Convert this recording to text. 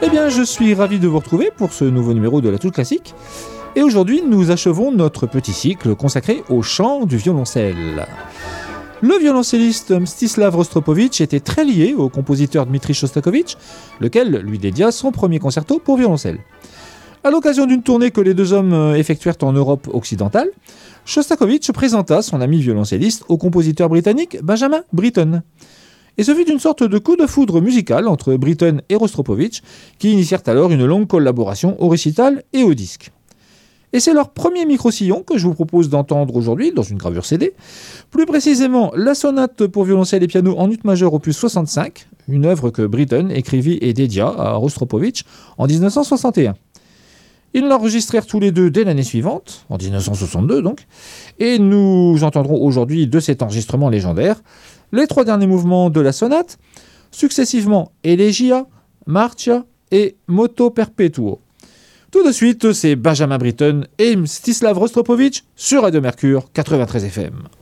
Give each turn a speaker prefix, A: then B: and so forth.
A: Eh bien, je suis ravi de vous retrouver pour ce nouveau numéro de la Touche Classique. Et aujourd'hui, nous achevons notre petit cycle consacré au chant du violoncelle. Le violoncelliste Mstislav Rostropovitch était très lié au compositeur Dmitri Shostakovich, lequel lui dédia son premier concerto pour violoncelle. À l'occasion d'une tournée que les deux hommes effectuèrent en Europe occidentale, Shostakovich présenta son ami violoncelliste au compositeur britannique Benjamin Britten. Et ce fut une sorte de coup de foudre musical entre Britten et Rostropovitch qui initièrent alors une longue collaboration au récital et au disque. Et c'est leur premier micro-sillon que je vous propose d'entendre aujourd'hui dans une gravure CD, plus précisément la sonate pour violoncelle et piano en ut majeur opus 65, une œuvre que Britten écrivit et dédia à Rostropovitch en 1961. Ils l'enregistrèrent tous les deux dès l'année suivante, en 1962 donc, et nous entendrons aujourd'hui de cet enregistrement légendaire les trois derniers mouvements de la sonate, successivement Elegia, Marcia et Moto Perpetuo. Tout de suite, c'est Benjamin Britten et Mstislav Rostropovitch sur Radio Mercure 93 FM.